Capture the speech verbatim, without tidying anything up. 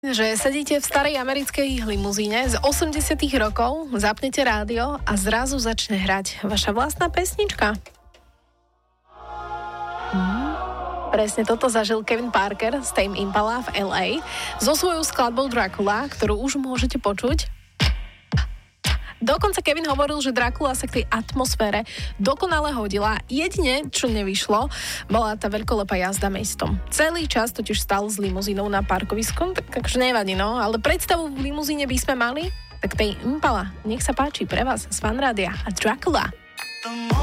Že sedíte v starej americkej limuzíne z osemdesiatych rokov, zapnete rádio a zrazu začne hrať vaša vlastná pesnička. Hmm. Presne toto zažil Kevin Parker z Tame Impala v el ej so svojou skladbou Dracula, ktorú už môžete počuť. Dokonca Kevin hovoril, že Dracula sa k tej atmosfére dokonale hodila. Jedine, čo nevyšlo, bola tá veľkolepá jazda mestom. Celý čas totiž stál s limuzínou na parkovisku, tak akože nevadí, no. Ale predstavu v limuzíne by sme mali, tak tej Impala, nech sa páči pre vás z Fan Rádia a Dracula.